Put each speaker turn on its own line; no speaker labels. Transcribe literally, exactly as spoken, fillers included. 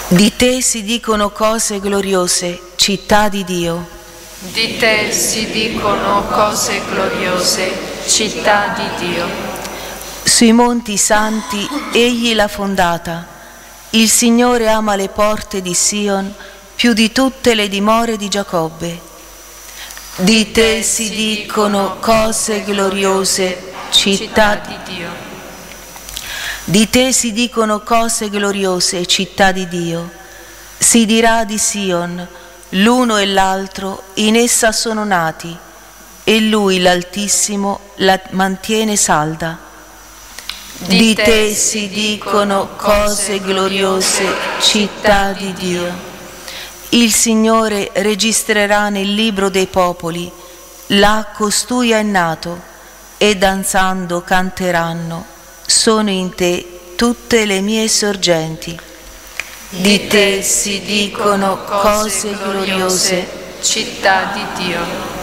Di te si dicono cose gloriose, città di Dio.
Di te si dicono cose gloriose, città di Dio.
Sui monti santi egli l'ha fondata. Il Signore ama le porte di Sion più di tutte le dimore di Giacobbe. Di te si dicono cose gloriose, città di Dio. Di te si dicono cose gloriose, città di Dio. Si dirà di Sion, l'uno e l'altro in essa sono nati, e Lui, l'Altissimo, la mantiene salda. Di te si dicono cose gloriose, città di Dio. Il Signore registrerà nel libro dei popoli, là costui è nato, e danzando canteranno. Sono in te tutte le mie sorgenti. Di te si dicono cose gloriose,
città di Dio.